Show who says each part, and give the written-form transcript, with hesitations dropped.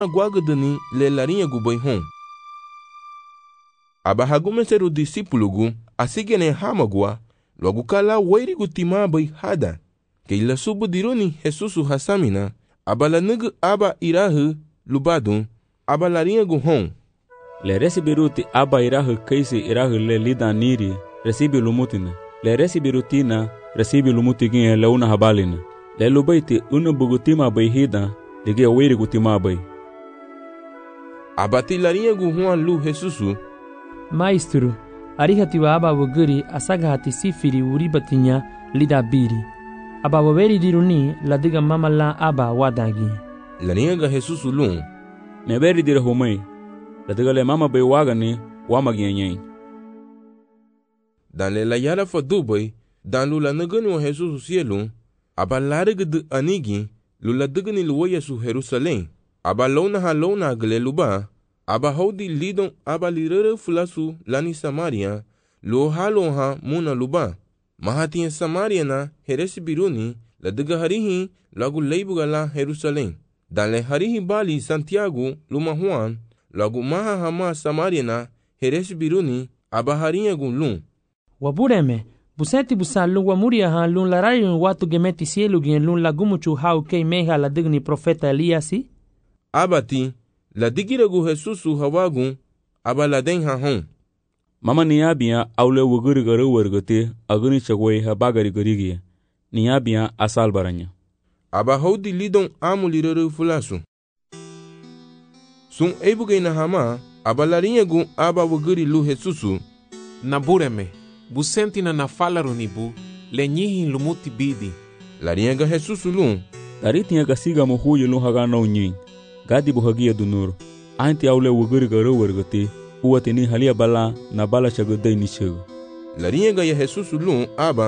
Speaker 1: guagadani le larinha gu bai hon. Aba hagumeseru discípulo asigene hamagua, logo kala wairi gu tima bai hada. Que ila subu diruni Jesusu hasamina, aba la negu aba irahu lubadun, aba larinha gu hon.
Speaker 2: Le resibiruti aba irahu kaisi irahu le lida niri, resibi lumutina. Le resibirutina, resibi lumutigin le una habalina. Le lubaiti una bugutima bai hida, dige wairi gu tima bai.
Speaker 1: Aba ti larinha gu hon lu Jesusu.
Speaker 3: Maestro, arihatiwa aba waguri asagahati sifiri uribatinya lida biri. Aba waweri diruni ladiga mama la aba wadagi.
Speaker 1: Larinha ga Jesusu lun.
Speaker 2: Meberi dire humai. Ladiga le mama bai wagani wamagianyai.
Speaker 1: Dan le la yara fa dubai, dan lu la nagani wa Jesusu sielun, aba lariga de anigi, lu la digani luwa Yesu Jerusalem. Aba lona gale luba, aba haudi lidon aba lirere fulasu lani Samaria, lo ha muna luba. Mahatiya Samaria na heresi biruni, la diga harihi lagu leibuga la Jerusalem. Dan le harihi bali Santiago luma Juan, lagu maha hama Samaria na heresi biruni, aba harinha gun lun.
Speaker 3: Wabureme, buseti busan wa muria han lun larayun watu gemeti sielu gen lun lagumuchu hau kei meha la digni profeta Eliasi?
Speaker 1: Abati, la digiragu Jesusu hawagun, aba la den ha hon.
Speaker 2: Mama niabia aule wuguri garu wargate aguni chagway habagari garigia. Niabia asal baranya.
Speaker 1: Aba haudi lidon amulirere fulasu. Sun ebuge na hama, aba larinha gun aba wuguri lu Jesusu.
Speaker 4: Nabureme, busenti na nafala runibu, lenyihi lumuti bidi.
Speaker 1: Larinha ga Jesusu lun.
Speaker 2: Taritinha kasiga mohuye lun hagana unyin. Gadi buhagia dunur. Anti aule wuguri garu wargate. Uwatini halia bala na bala chagodai ni chago.
Speaker 1: Larinha ga ya Jesusu lun aba